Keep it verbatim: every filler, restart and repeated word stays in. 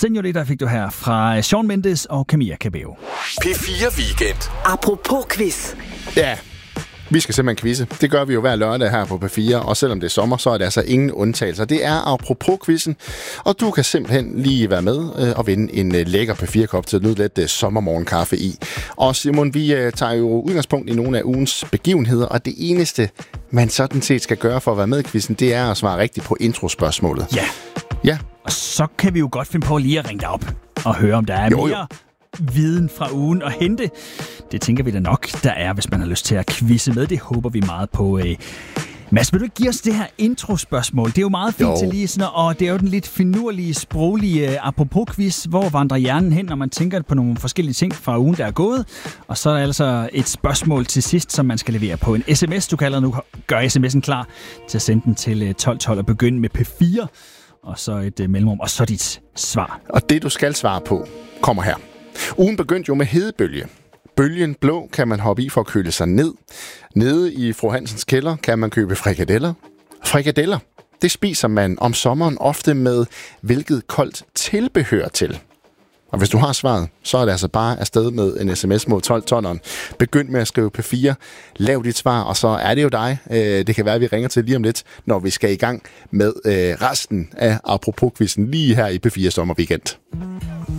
Señorita fik du her fra Shawn Mendes og Camilla Cabello. P fire Weekend. Apropos quiz. Ja, vi skal simpelthen quizze. Det gør vi jo hver lørdag her på P fire, og selvom det er sommer, så er det altså ingen undtagelser. Det er apropos quizzen, og du kan simpelthen lige være med øh, og vinde en øh, lækker P fire-kop til at nyde lidt øh, sommermorgenkaffe i. Og Simon, vi øh, tager jo udgangspunkt i nogle af ugens begivenheder, og det eneste, man sådan set skal gøre for at være med i quizzen, det er at svare rigtigt på introspørgsmålet. Ja. Ja. Og så kan vi jo godt finde på lige at ringe dig op og høre, om der er jo, mere jo. viden fra ugen at hente. Det tænker vi da nok, der er, hvis man har lyst til at quizze med. Det håber vi meget på. Øh. Mads, vil du ikke give os det her introspørgsmål? Det er jo meget fint jo. til lige sådan, og det er jo den lidt finurlige, sproglige uh, apropos-quiz. Hvor vandrer hjernen hen, når man tænker på nogle forskellige ting fra ugen, der er gået? Og så er der altså et spørgsmål til sidst, som man skal levere på en sms. Du kan allerede nu gøre sms'en klar til at sende den til tolv tolv og begynde med P fire. Og så et uh, mellemrum, og så dit svar. Og det, du skal svare på, kommer her. Ugen begyndte jo med hedebølge. Bølgen blå kan man hoppe i for at køle sig ned. Nede i Fru Hansens kælder kan man købe frikadeller. Frikadeller, det spiser man om sommeren ofte med hvilket koldt tilbehør til. Og hvis du har svaret, så er det altså bare afsted med en sms mod tolv tolv. Begynd med at skrive P fire, lav dit svar, og så er det jo dig. Det kan være, at vi ringer til lige om lidt, når vi skal i gang med resten af apropos-quizzen lige her i P fire Sommerweekend.